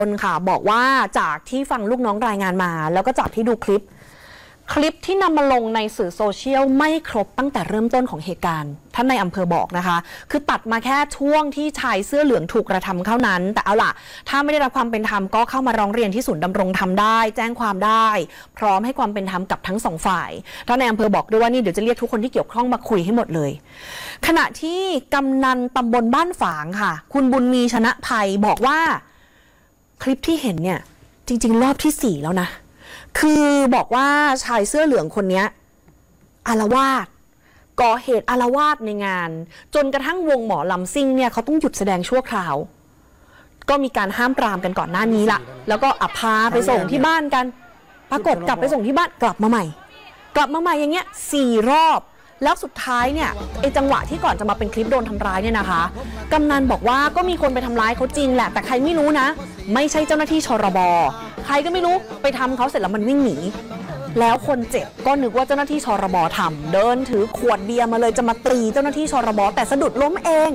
ค่ะบอกว่าจากที่ฟังลูกน้องรายงานมาแล้วก็จากที่ดูคลิปที่นำมาลงในสื่อโซเชียลไม่ครบตั้งแต่เริ่มต้นของเหตุการณ์ท่านในอำเภอบอกนะคะคือตัดมาแค่ช่วงที่ชายเสื้อเหลืองถูกกระทำเท่านั้นแต่เอาล่ะถ้าไม่ได้รับความเป็นธรรมก็เข้ามาร้องเรียนที่ศูนย์ดำรงธรรมได้แจ้งความได้พร้อมให้ความเป็นธรรมกับทั้งสองฝ่ายท่านในอำเภอบอกด้วยว่านี่เดี๋ยวจะเรียกทุกคนที่เกี่ยวข้องมาคุยให้หมดเลยขณะที่กำนันตำบลบ้านฝางค่ะคุณบุญมีชนะภัยบอกว่าคลิปที่เห็นเนี่ยจริงๆรอบที่4แล้วนะคือบอกว่าชายเสื้อเหลืองคนนี้อาละวาดก่อเหตุอาละวาดในงานจนกระทั่งวงหมอลำซิ่งเนี่ยเขาต้องหยุดแสดงชั่วคราวก็มีการห้ามปรามกันก่อนหน้านี้ละแล้วก็พาไปส่งที่บ้านกันปรากฏกลับไปส่งที่บ้านกลับมาใหม่อย่างเงี้ย4 รอบแล้วสุดท้ายเนี่ยไอ้จังหวะที่ก่อนจะมาเป็นคลิปโดนทำร้ายเนี่ยนะคะกำนันบอกว่าก็มีคนไปทำร้ายเขาจริงแหละแต่ใครไม่รู้นะไม่ใช่เจ้าหน้าที่ชรบใครก็ไม่รู้ไปทำเขาเสร็จแล้วมันวิ่งหนีแล้วคนเจ็บก็นึกว่าเจ้าหน้าที่ชรบทำเดินถือขวดเบียร์มาเลยจะมาตีเจ้าหน้าที่ชรบแต่สะดุดล้มเอง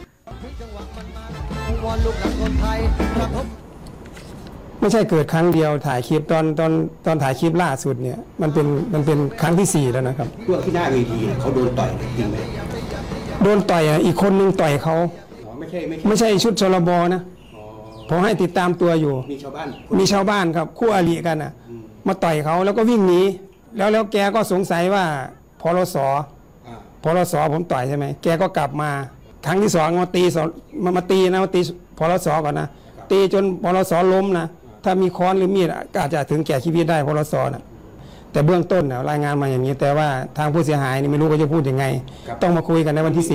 ไม่ใช่เกิดครั้งเดียวถ่ายคลิปตอนถ่ายคลิปล่าสุดเนี่ยมันเป็นครั้งที่4แล้วนะครับช่วงที่หน้าเวทีเขาโดนต่อยจริงไหมโดนต่อยอีกคนนึงต่อยเขาไม่ใช่ชุดชลบนะผมให้ติดตามตัวอยู่มีชาวบ้านครับคู่อริกันอ่ะมาต่อยเขาแล้วก็วิ่งหนีแล้วแกก็สงสัยว่าพลสผมต่อยใช่ไหมแกก็กลับมาครั้งที่2มาตีพลสก่อนนะตีจนพลสล้มนะถ้ามีค้อนหรือมีดอาจจะถึงแก่ชีวิตได้พลสนะแต่เบื้องต้นเนี่ยรายงานมาอย่างนี้แต่ว่าทางผู้เสียหายนี่ไม่รู้เขาจะพูดยังไงต้องมาคุยกันในวันที่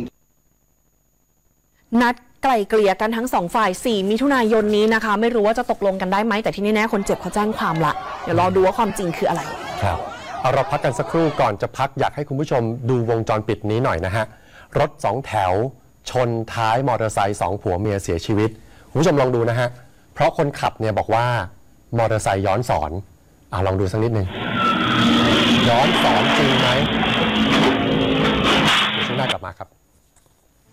4นัดไกล่เกลี่ยกันทั้ง2ฝ่าย4 มิถุนายนนี้นะคะไม่รู้ว่าจะตกลงกันได้ไหมแต่ที่แน่ๆคนเจ็บเขาแจ้งความละเดี๋ยวรอดูว่าความจริงคืออะไรครับเอาเราพักกันสักครู่ก่อนจะพักอยากให้คุณผู้ชมดูวงจรปิดนี้หน่อยนะฮะรถ2 แถวชนท้ายมอเตอร์ไซค์2 ผัวเมียเสียชีวิตคุณผู้ชมลองดูนะฮะเพราะคนขับเนี่ยบอกว่ามอเตอร์ไซค์ย้อนสอนลองดูสักนิดนึงย้อนสอนจริงไหมเดี๋ยวช่วงหน้ากลับมาครับ